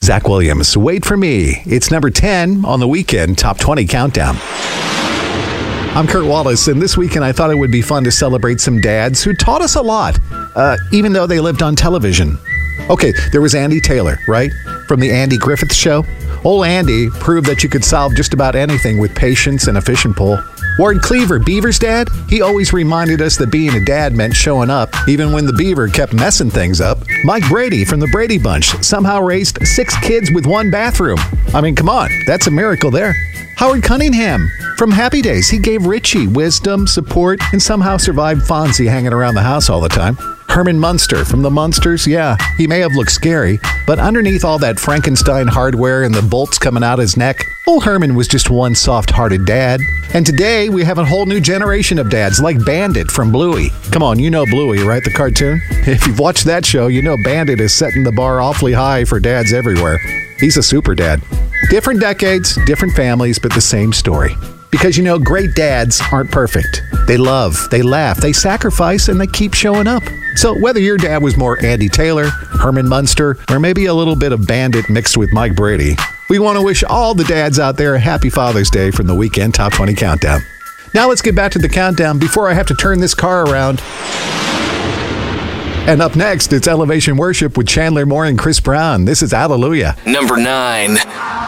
Zach Williams, Wait for Me. It's number 10 on the Weekend Top 20 Countdown. I'm Kurt Wallace, and this weekend I thought it would be fun to celebrate some dads who taught us a lot, even though they lived on television. Okay, there was Andy Taylor, right? From the Andy Griffith Show. Old Andy proved that you could solve just about anything with patience and a fishing pole. Ward Cleaver, Beaver's dad, he always reminded us that being a dad meant showing up, even when the Beaver kept messing things up. Mike Brady from the Brady Bunch somehow raised 6 kids with 1 bathroom. I mean, come on, that's a miracle there. Howard Cunningham from Happy Days, he gave Richie wisdom, support, and somehow survived Fonzie hanging around the house all the time. Herman Munster from the Munsters, yeah, he may have looked scary, but underneath all that Frankenstein hardware and the bolts coming out his neck, old Herman was just one soft-hearted dad. And today, we have a whole new generation of dads, like Bandit from Bluey. Come on, you know Bluey, right, the cartoon? If you've watched that show, you know Bandit is setting the bar awfully high for dads everywhere. He's a super dad. Different decades, different families, but the same story. Because, you know, great dads aren't perfect. They love, they laugh, they sacrifice, and they keep showing up. So whether your dad was more Andy Taylor, Herman Munster, or maybe a little bit of Bandit mixed with Mike Brady, we want to wish all the dads out there a happy Father's Day from the Weekend Top 20 Countdown. Now let's get back to the countdown before I have to turn this car around. And up next, it's Elevation Worship with Chandler Moore and Chris Brown. This is Hallelujah. Number 9.